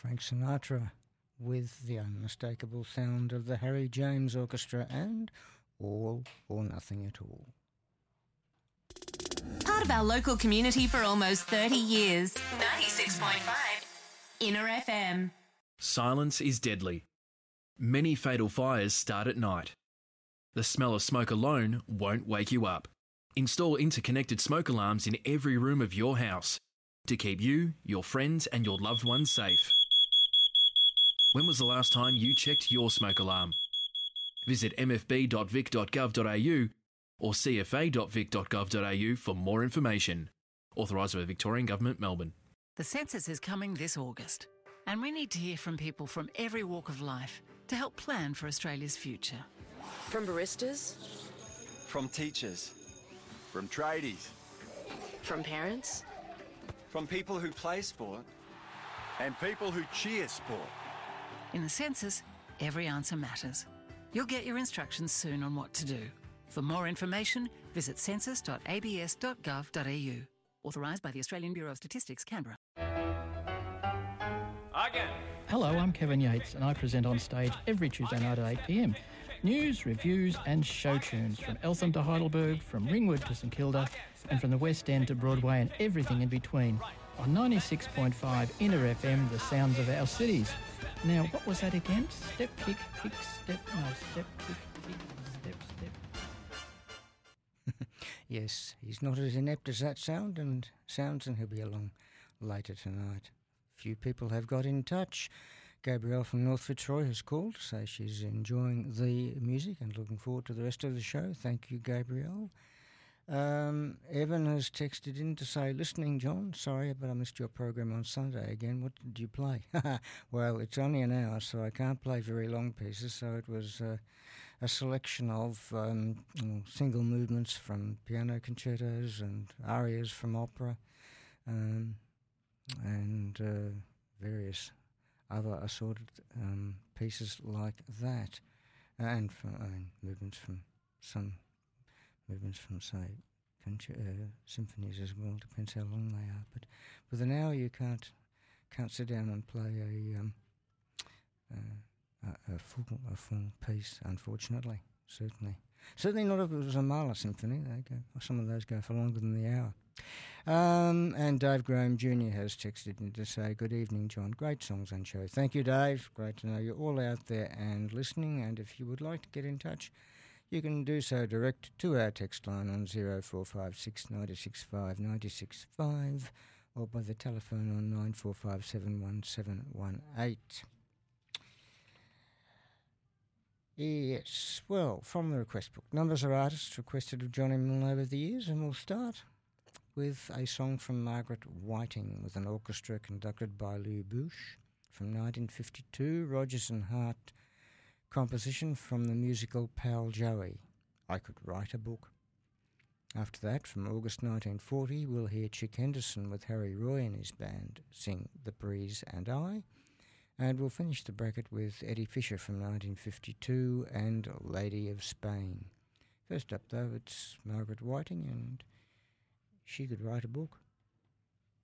Frank Sinatra with the unmistakable sound of the Harry James Orchestra and All or Nothing at All. Part of our local community for almost 30 years. 96.5 Inner FM. Silence is deadly. Many fatal fires start at night. The smell of smoke alone won't wake you up. Install interconnected smoke alarms in every room of your house to keep you, your friends and your loved ones safe. When was the last time you checked your smoke alarm? Visit mfb.vic.gov.au or cfa.vic.gov.au for more information. Authorised by the Victorian Government, Melbourne. The census is coming this August, and we need to hear from people from every walk of life to help plan for Australia's future. From baristas, From teachers, from tradies, from parents, from people who play sport, and people who cheer sport. In the census, every answer matters. You'll get your instructions soon on what to do. For more information, visit census.abs.gov.au. Authorised by the Australian Bureau of Statistics, Canberra. Again. Hello, I'm Kevin Yates and I present on stage every Tuesday night at 8 p.m. News, reviews and show tunes from Eltham to Heidelberg, from Ringwood to St Kilda and from the West End to Broadway and everything in between. On 96.5 Inner FM, the sounds of our cities. Now, what was that again? Step, kick, step, kick, step. Yes, he's not as inept as that sounds, and he'll be along later tonight. Few people have got in touch. Gabrielle from North Fitzroy has called to say she's enjoying the music and looking forward to the rest of the show. Thank you, Gabrielle. Evan has texted in to say, listening, John, sorry, but I missed your program on Sunday again. What did you play? Well, it's only an hour, so I can't play very long pieces, so it was a selection of single movements from piano concertos and arias from opera and various other assorted pieces like that, and movements from say symphonies as well. Depends how long they are. But with an hour, you can't sit down and play a full piece. Unfortunately, certainly not if it was a Mahler symphony. Some of those go for longer than the hour. And Dave Graham Jr. has texted in to say, good evening, John. Great songs and show. Thank you, Dave. Great to know you're all out there and listening. And if you would like to get in touch, you can do so direct to our text line on 0456 965 965 or by the telephone on 9457 1718. Yes, well, from the request book. Numbers of artists requested of Johnny Milne over the years, and we'll start with a song from Margaret Whiting with an orchestra conducted by Lou Bush from 1952, Rodgers and Hart composition from the musical Pal Joey, I Could Write a Book. After that, from August 1940, we'll hear Chick Henderson with Harry Roy and his band sing The Breeze and I, and we'll finish the bracket with Eddie Fisher from 1952 and Lady of Spain. First up, though, it's Margaret Whiting and She Could Write a Book.